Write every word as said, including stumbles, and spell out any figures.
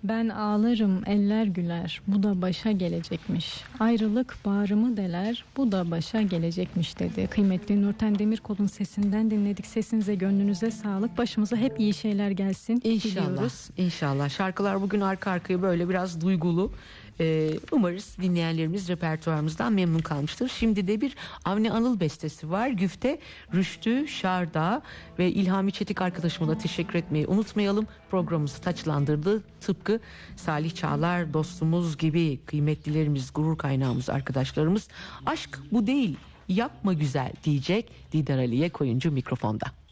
Ben ağlarım eller güler, bu da başa gelecekmiş. Ayrılık bağrımı deler, bu da başa gelecekmiş dedi. Kıymetli Nurten Demirkol'un sesinden dinledik. Sesinize, gönlünüze sağlık. Başımıza hep iyi şeyler gelsin İnşallah, diliyoruz. İnşallah. Şarkılar bugün arka arkaya böyle biraz duygulu. Ee, umarız dinleyenlerimiz repertuarımızdan memnun kalmıştır. Şimdi de bir Avni Anıl bestesi var. Güfte, Rüştü, Şarda ve İlhami Çetik arkadaşıma da teşekkür etmeyi unutmayalım. Programımızı taçlandırdı. Tıpkı Salih Çağlar dostumuz gibi kıymetlilerimiz, gurur kaynağımız, arkadaşlarımız. Aşk bu değil, yapma güzel diyecek Didar Aliye Koyuncu mikrofonda.